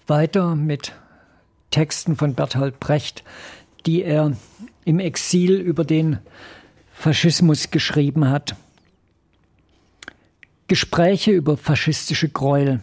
weiter mit Texten von Bertolt Brecht, die er im Exil über den Faschismus geschrieben hat. Gespräche über faschistische Gräuel.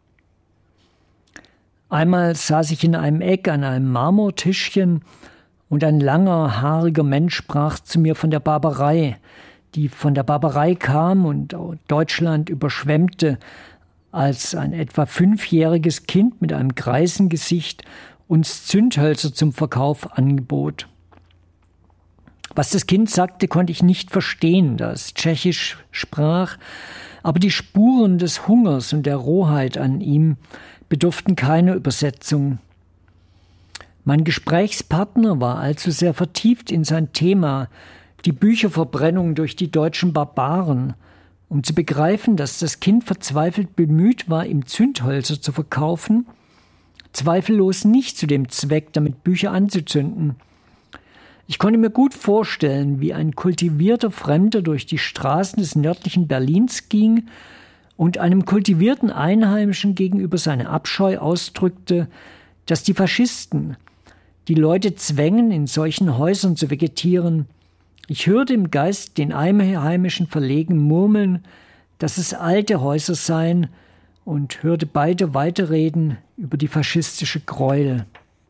Einmal saß ich in einem Eck an einem Marmortischchen und ein langer, haariger Mensch sprach zu mir von der Barbarei, die von der Barbarei kam und Deutschland überschwemmte, als ein etwa 5-jähriges Kind mit einem Greisengesicht uns Zündhölzer zum Verkauf angebot. Was das Kind sagte, konnte ich nicht verstehen, da es Tschechisch sprach, aber die Spuren des Hungers und der Rohheit an ihm bedurften keiner Übersetzung. Mein Gesprächspartner war allzu sehr vertieft in sein Thema, die Bücherverbrennung durch die deutschen Barbaren, um zu begreifen, dass das Kind verzweifelt bemüht war, ihm Zündhölzer zu verkaufen, zweifellos nicht zu dem Zweck, damit Bücher anzuzünden. Ich konnte mir gut vorstellen, wie ein kultivierter Fremder durch die Straßen des nördlichen Berlins ging und einem kultivierten Einheimischen gegenüber seine Abscheu ausdrückte, dass die Faschisten die Leute zwängen, in solchen Häusern zu vegetieren. Ich hörte im Geist den Einheimischen verlegen murmeln, dass es alte Häuser seien, und hörte beide weiterreden über die faschistische Gräuel.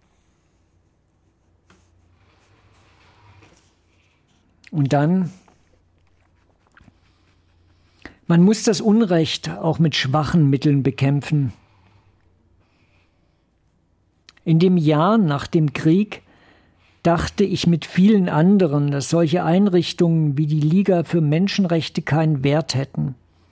Und dann: Man muss das Unrecht auch mit schwachen Mitteln bekämpfen. In dem Jahr nach dem Krieg dachte ich mit vielen anderen, dass solche Einrichtungen wie die Liga für Menschenrechte keinen Wert hätten.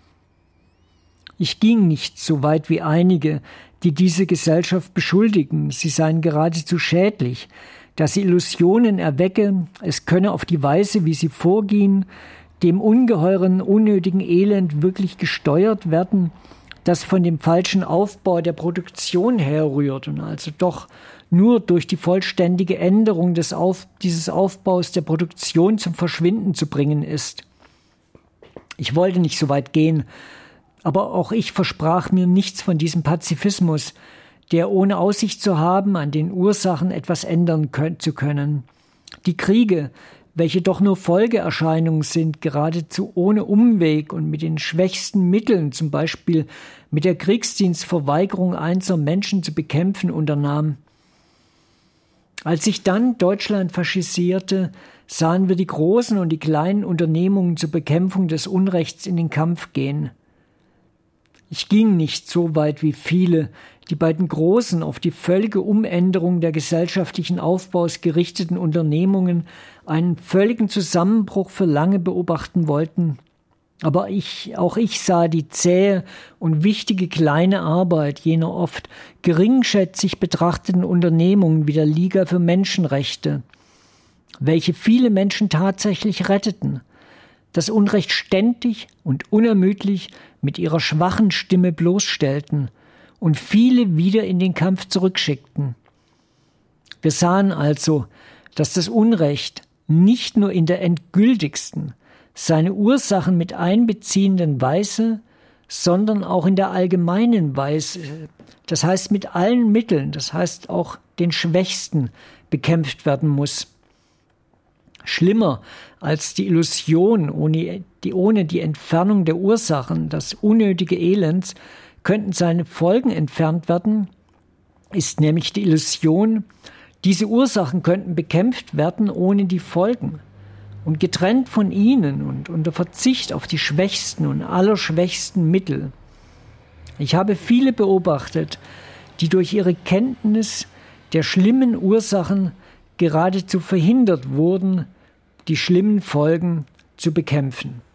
Ich ging nicht so weit wie einige, die diese Gesellschaft beschuldigen, sie seien geradezu schädlich, dass sie Illusionen erwecke, es könne auf die Weise, wie sie vorgehen, dem ungeheuren, unnötigen Elend wirklich gesteuert werden, das von dem falschen Aufbau der Produktion herrührt und also doch nur durch die vollständige Änderung dieses Aufbaus der Produktion zum Verschwinden zu bringen ist. Ich wollte nicht so weit gehen, aber auch ich versprach mir nichts von diesem Pazifismus, der ohne Aussicht zu haben, an den Ursachen etwas ändern zu können. Die Kriege, welche doch nur Folgeerscheinungen sind, geradezu ohne Umweg und mit den schwächsten Mitteln, zum Beispiel mit der Kriegsdienstverweigerung einzelner Menschen zu bekämpfen, unternahm. Als sich dann Deutschland faschisierte, sahen wir die großen und die kleinen Unternehmungen zur Bekämpfung des Unrechts in den Kampf gehen. Ich ging nicht so weit wie viele, die bei den großen, auf die völlige Umänderung der gesellschaftlichen Aufbaus gerichteten Unternehmungen einen völligen Zusammenbruch für lange beobachten wollten. Aber auch ich sah die zähe und wichtige kleine Arbeit jener oft geringschätzig betrachteten Unternehmungen wie der Liga für Menschenrechte, welche viele Menschen tatsächlich retteten, das Unrecht ständig und unermüdlich mit ihrer schwachen Stimme bloßstellten und viele wieder in den Kampf zurückschickten. Wir sahen also, dass das Unrecht nicht nur in der endgültigsten, seine Ursachen mit einbeziehenden Weise, sondern auch in der allgemeinen Weise, das heißt mit allen Mitteln, das heißt auch den Schwächsten, bekämpft werden muss. Schlimmer als die Illusion ohne die Entfernung der Ursachen, das unnötige Elends, könnten seine Folgen entfernt werden, ist nämlich die Illusion, diese Ursachen könnten bekämpft werden ohne die Folgen. Und getrennt von ihnen und unter Verzicht auf die schwächsten und allerschwächsten Mittel. Ich habe viele beobachtet, die durch ihre Kenntnis der schlimmen Ursachen geradezu verhindert wurden, die schlimmen Folgen zu bekämpfen.